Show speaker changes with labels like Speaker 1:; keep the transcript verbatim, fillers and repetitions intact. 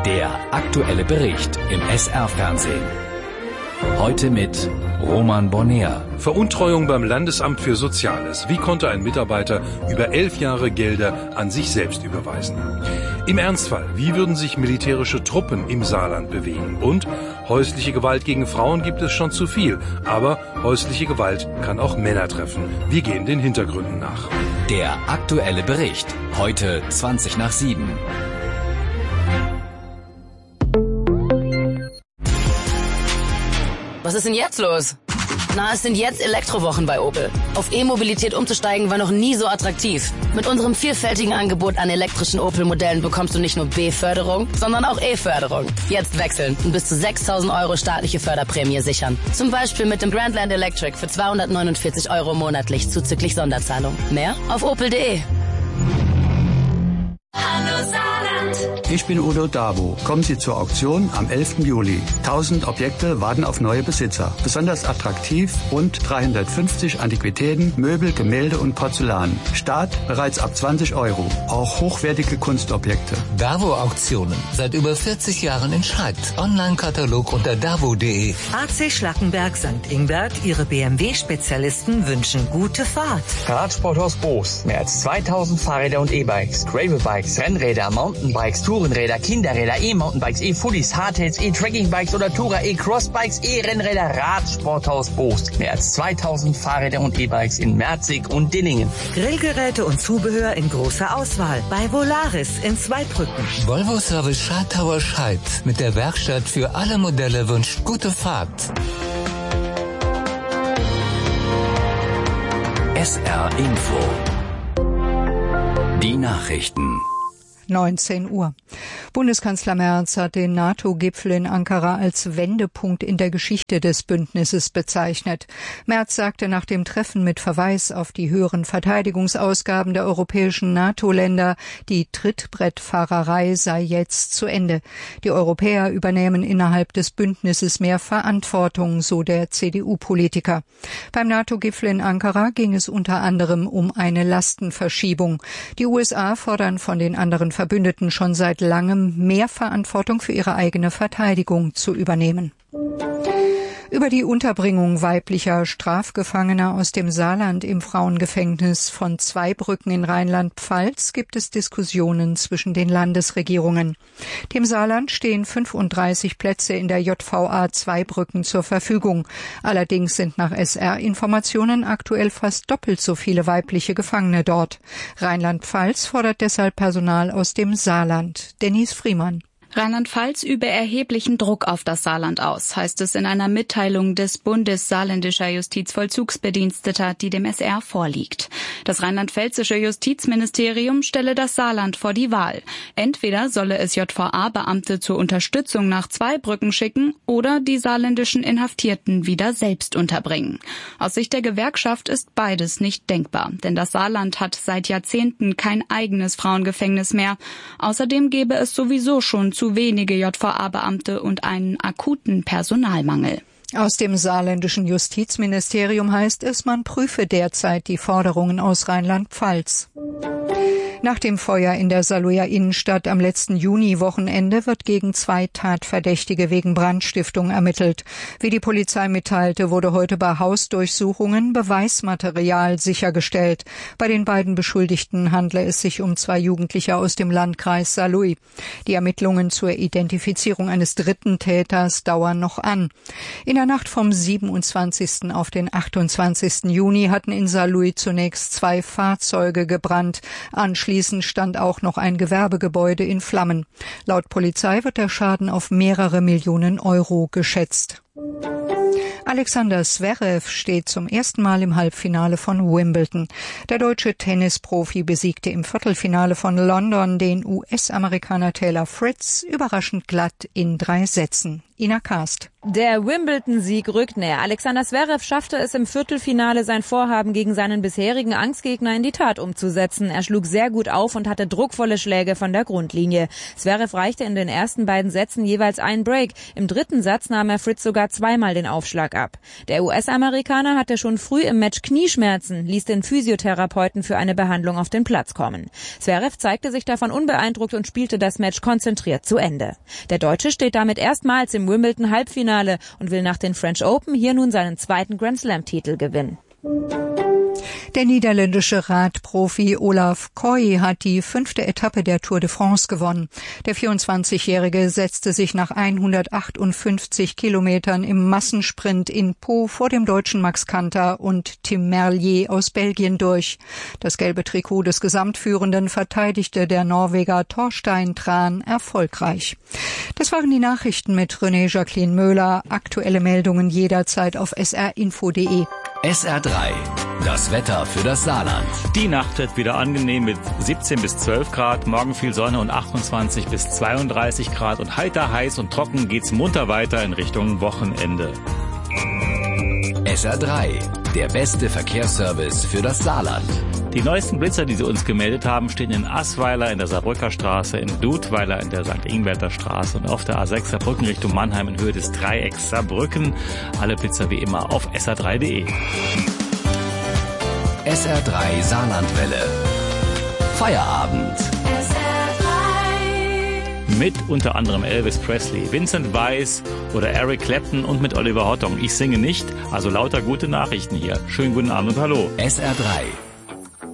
Speaker 1: Der aktuelle Bericht im S R-Fernsehen. Heute mit Roman Bonner.
Speaker 2: Veruntreuung beim Landesamt für Soziales. Wie konnte ein Mitarbeiter über elf Jahre Gelder an sich selbst überweisen? Im Ernstfall, wie würden sich militärische Truppen im Saarland bewegen? Und häusliche Gewalt gegen Frauen gibt es schon zu viel. Aber häusliche Gewalt kann auch Männer treffen. Wir gehen den Hintergründen nach.
Speaker 1: Der aktuelle Bericht. Heute zwanzig nach sieben.
Speaker 3: Was ist denn jetzt los? Na, es sind jetzt Elektrowochen bei Opel. Auf E-Mobilität umzusteigen war noch nie so attraktiv. Mit unserem vielfältigen Angebot an elektrischen Opel-Modellen bekommst du nicht nur B-Förderung, sondern auch E-Förderung. Jetzt wechseln und bis zu sechstausend Euro staatliche Förderprämie sichern. Zum Beispiel mit dem Grandland Electric für zweihundertneunundvierzig Euro monatlich zuzüglich Sonderzahlung. Mehr auf opel punkt de.
Speaker 4: Hallo Saarland.
Speaker 5: Ich bin Udo Dabo. Kommen Sie zur Auktion am elften Juli. tausend Objekte warten auf neue Besitzer. Besonders attraktiv rund dreihundertfünfzig Antiquitäten, Möbel, Gemälde und Porzellan. Start bereits ab zwanzig Euro. Auch hochwertige Kunstobjekte.
Speaker 6: Davo Auktionen. Seit über vierzig Jahren in Scheid. Online-Katalog unter davo punkt de.
Speaker 7: A C Schlackenberg Sankt Ingbert, Ihre B M W-Spezialisten wünschen gute Fahrt.
Speaker 8: Radsporthaus Boos. Mehr als zweitausend Fahrräder und E-Bikes, Gravelbikes, Rennräder, Mountainbikes, Tourenräder, Kinderräder, E-Mountainbikes, E-Fullies, Hardtails, E-Trackingbikes oder Tourer, E-Crossbikes, E-Rennräder, Radsporthaus Boos. Mehr als zweitausend Fahrräder und E-Bikes in Merzig und Dillingen.
Speaker 7: Grillgeräte und Zubehör in großer Auswahl. Bei Volaris in Zweibrücken.
Speaker 6: Volvo Service Schartauer Scheid. Mit der Werkstatt für alle Modelle wünscht gute Fahrt.
Speaker 1: S R Info. Die Nachrichten.
Speaker 9: neunzehn Uhr. Bundeskanzler Merz hat den NATO-Gipfel in Ankara als Wendepunkt in der Geschichte des Bündnisses bezeichnet. Merz sagte nach dem Treffen mit Verweis auf die höheren Verteidigungsausgaben der europäischen NATO-Länder, die Trittbrettfahrerei sei jetzt zu Ende. Die Europäer übernehmen innerhalb des Bündnisses mehr Verantwortung, so der C D U-Politiker. Beim NATO-Gipfel in Ankara ging es unter anderem um eine Lastenverschiebung. Die U S A fordern von den anderen Verbündeten schon seit langem mehr Verantwortung für ihre eigene Verteidigung zu übernehmen. Über die Unterbringung weiblicher Strafgefangener aus dem Saarland im Frauengefängnis von Zweibrücken in Rheinland-Pfalz gibt es Diskussionen zwischen den Landesregierungen. Dem Saarland stehen fünfunddreißig Plätze in der J V A Zweibrücken zur Verfügung. Allerdings sind nach S R-Informationen aktuell fast doppelt so viele weibliche Gefangene dort. Rheinland-Pfalz fordert deshalb Personal aus dem Saarland. Denise Friemann.
Speaker 10: Rheinland-Pfalz übe erheblichen Druck auf das Saarland aus, heißt es in einer Mitteilung des Bundes saarländischer Justizvollzugsbediensteter, die dem S R vorliegt. Das rheinland-pfälzische Justizministerium stelle das Saarland vor die Wahl. Entweder solle es J V A-Beamte zur Unterstützung nach Zweibrücken schicken oder die saarländischen Inhaftierten wieder selbst unterbringen. Aus Sicht der Gewerkschaft ist beides nicht denkbar, denn das Saarland hat seit Jahrzehnten kein eigenes Frauengefängnis mehr. Außerdem gäbe es sowieso schon zu wenige J V A-Beamte und einen akuten Personalmangel.
Speaker 9: Aus dem saarländischen Justizministerium heißt es, man prüfe derzeit die Forderungen aus Rheinland-Pfalz. Nach dem Feuer in der Saarlouer Innenstadt am letzten Juni-Wochenende wird gegen zwei Tatverdächtige wegen Brandstiftung ermittelt. Wie die Polizei mitteilte, wurde heute bei Hausdurchsuchungen Beweismaterial sichergestellt. Bei den beiden Beschuldigten handle es sich um zwei Jugendliche aus dem Landkreis Saarlouis. Die Ermittlungen zur Identifizierung eines dritten Täters dauern noch an. In der Nacht vom siebenundzwanzigsten auf den achtundzwanzigsten Juni hatten in Saarlouis zunächst zwei Fahrzeuge gebrannt. Anschließend Anschließend stand auch noch ein Gewerbegebäude in Flammen. Laut Polizei wird der Schaden auf mehrere Millionen Euro geschätzt. Alexander Zverev steht zum ersten Mal im Halbfinale von Wimbledon. Der deutsche Tennisprofi besiegte im Viertelfinale von London den U S-Amerikaner Taylor Fritz überraschend glatt in drei Sätzen. Ina Karst.
Speaker 11: Der Wimbledon-Sieg rückt näher. Alexander Zverev schaffte es im Viertelfinale, sein Vorhaben gegen seinen bisherigen Angstgegner in die Tat umzusetzen. Er schlug sehr gut auf und hatte druckvolle Schläge von der Grundlinie. Zverev reichte in den ersten beiden Sätzen jeweils einen Break. Im dritten Satz nahm er Fritz sogar zweimal den Aufschlag ab. Der U S-Amerikaner hatte schon früh im Match Knieschmerzen, ließ den Physiotherapeuten für eine Behandlung auf den Platz kommen. Zverev zeigte sich davon unbeeindruckt und spielte das Match konzentriert zu Ende. Der Deutsche steht damit erstmals im Wimbledon-Halbfinale und will nach den French Open hier nun seinen zweiten Grand-Slam-Titel gewinnen.
Speaker 9: Der niederländische Radprofi Olaf Koy hat die fünfte Etappe der Tour de France gewonnen. Der vierundzwanzigjährige setzte sich nach hundertachtundfünfzig Kilometern im Massensprint in Pau vor dem deutschen Max Kanter und Tim Merlier aus Belgien durch. Das gelbe Trikot des Gesamtführenden verteidigte der Norweger Torstein Tran erfolgreich. Das waren die Nachrichten mit René Jacqueline Möhler. Aktuelle Meldungen jederzeit auf s r info punkt de.
Speaker 1: S R drei. Das Wetter für das Saarland.
Speaker 12: Die Nacht wird wieder angenehm mit siebzehn bis zwölf Grad. Morgen viel Sonne und achtundzwanzig bis zweiunddreißig Grad. Und heiter, heiß und trocken geht's munter weiter in Richtung Wochenende.
Speaker 1: S R drei. Der beste Verkehrsservice für das Saarland.
Speaker 12: Die neuesten Blitzer, die Sie uns gemeldet haben, stehen in Assweiler in der Saarbrücker Straße, in Dudweiler in der Sankt Ingwerter Straße und auf der A sechs Saarbrücken Richtung Mannheim in Höhe des Dreiecks Saarbrücken. Alle Blitzer wie immer auf s r drei punkt de.
Speaker 1: S R drei Saarlandwelle. Feierabend.
Speaker 12: Mit unter anderem Elvis Presley, Vincent Weiss oder Eric Clapton und mit Oliver Hottong. Ich singe nicht, also lauter gute Nachrichten hier. Schönen guten Abend und hallo.
Speaker 1: S R drei.